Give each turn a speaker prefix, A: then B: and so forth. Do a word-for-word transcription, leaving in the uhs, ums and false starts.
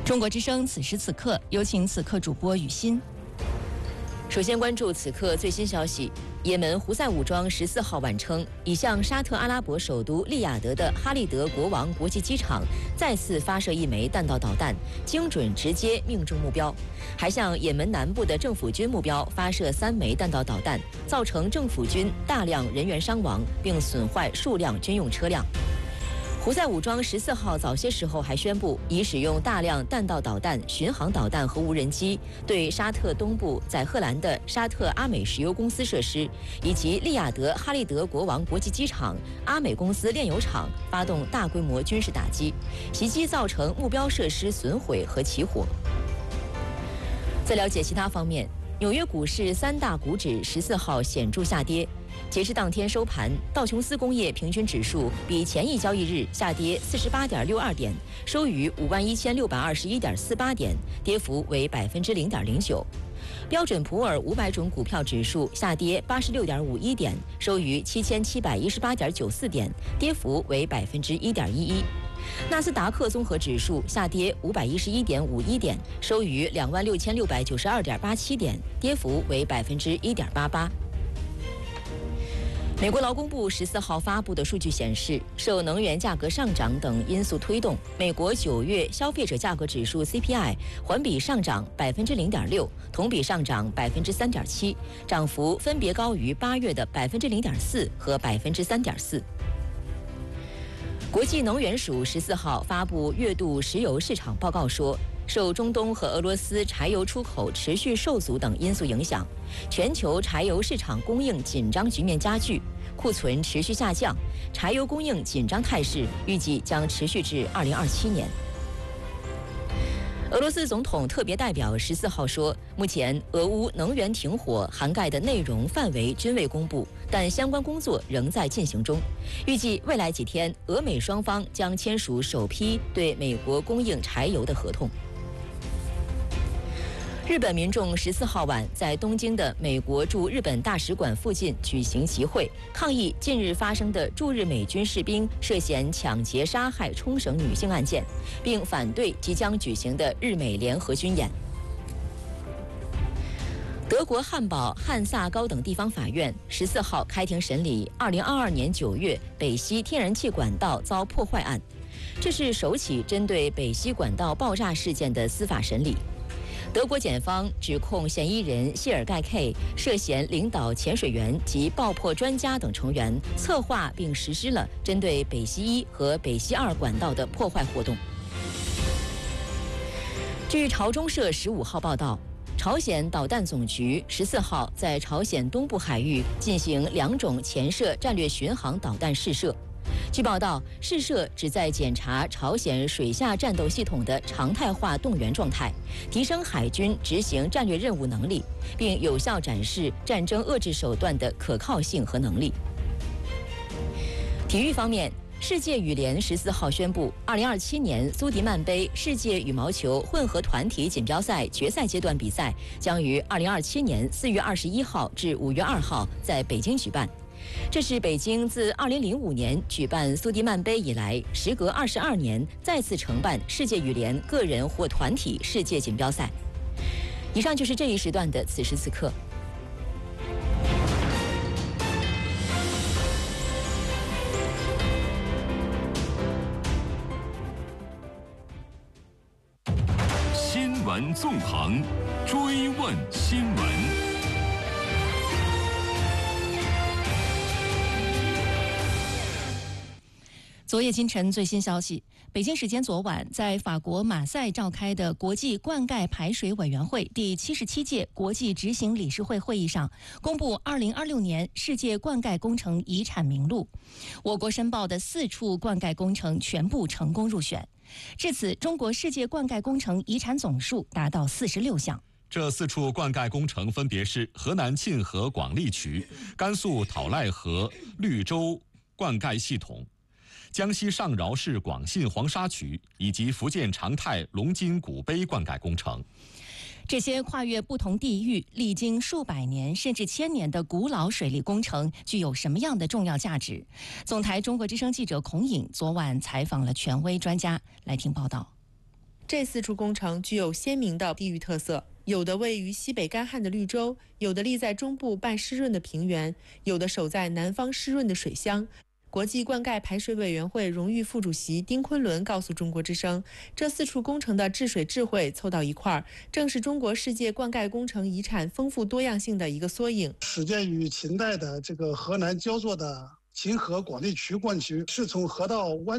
A: 中国之声此时此刻，有请此刻主播雨欣。
B: 首先关注此刻最新消息。也门胡塞武装十四号晚称，已向沙特阿拉伯首都利雅得的哈利德国王国际机场再次发射一枚弹道导弹，精准直接命中目标，还向也门南部的政府军目标发射三枚弹道导弹，造成政府军大量人员伤亡，并损坏数辆军用车辆。胡塞武装十四号早些时候还宣布，已使用大量弹道导弹、巡航导弹和无人机，对沙特东部载荷兰的沙特阿美石油公司设施，以及利雅得哈利德国王国际机场、阿美公司炼油厂发动大规模军事打击，袭击造成目标设施损毁和起火。在了解其他方面，纽约股市三大股指十四号显著下跌。截至当天收盘，道琼斯工业平均指数比前一交易日下跌四十八点六二点，收于五万一千六百二十一点四八点，跌幅为百分之零点零九。标准普尔五百种股票指数下跌八十六点五一点，收于七千七百一十八点九四点，跌幅为百分之一点一一。纳斯达克综合指数下跌五百一十一点五一点，收于两万六千六百九十二点八七点，跌幅为百分之一点八八。美国劳工部十四号发布的数据显示，受能源价格上涨等因素推动，美国九月消费者价格指数 C P I 环比上涨百分之零点六，同比上涨百分之三点七，涨幅分别高于八月的百分之零点四和百分之三点四。国际能源署十四号发布月度石油市场报告说，受中东和俄罗斯柴油出口持续受阻等因素影响，全球柴油市场供应紧张局面加剧，库存持续下降，柴油供应紧张态势预计将持续至二零二七年。俄罗斯总统特别代表十四号说，目前俄乌能源停火涵盖的内容范围均未公布，但相关工作仍在进行中。预计未来几天，俄美双方将签署首批对美国供应柴油的合同。日本民众十四号晚在东京的美国驻日本大使馆附近举行集会，抗议近日发生的驻日美军士兵涉嫌抢劫杀害冲绳女性案件，并反对即将举行的日美联合军演。德国汉堡汉萨高等地方法院十四号开庭审理二零二二年九月北溪天然气管道遭破坏案，这是首起针对北溪管道爆炸事件的司法审理。德国检方指控嫌疑人谢尔盖 K 涉嫌领导潜水员及爆破专家等成员策划并实施了针对北溪一和北溪二管道的破坏活动。据朝中社十五号报道，朝鲜导弹总局十四号在朝鲜东部海域进行两种潜射战略巡航导弹试射。据报道，试射旨在检查朝鲜水下战斗系统的常态化动员状态，提升海军执行战略任务能力，并有效展示战争遏制手段的可靠性和能力。体育方面，世界羽联十四号宣布，二零二七年苏迪曼杯世界羽毛球混合团体锦标赛决赛阶段比赛将于二零二七年四月二十一号至五月二号在北京举办。这是北京自二零零五年举办苏迪曼杯以来，时隔二十二年再次承办世界羽联个人或团体世界锦标赛。以上就是这一时段的此时此刻。
C: 新闻纵横，追问新闻。
A: 昨夜今晨最新消息，北京时间昨晚，在法国马赛召开的国际灌溉排水委员会第七十七届国际执行理事会会议上，公布二零二六年世界灌溉工程遗产名录。我国申报的四处灌溉工程全部成功入选，至此，中国世界灌溉工程遗产总数达到四十六项。
D: 这四处灌溉工程分别是河南沁河广利渠、甘肃讨赖河绿洲灌溉系统、江西上饶市广信黄沙渠以及福建长泰龙津古碑灌溉工程。
A: 这些跨越不同地域、历经数百年甚至千年的古老水利工程具有什么样的重要价值？总台中国之声记者孔颖昨晚采访了权威专家，来听报道。
E: 这四处工程具有鲜明的地域特色，有的位于西北干旱的绿洲，有的立在中部半湿润的平原，有的守在南方湿润的水乡。国际灌溉排水委员会荣誉副主席丁昆仑告诉中国之声，这四处工程的治水智慧凑到一块儿，正是中国世界灌溉工程遗产丰富多样性的一个缩影。
F: 始建于秦代的这个河南焦作的秦河广利渠灌渠，是从河道弯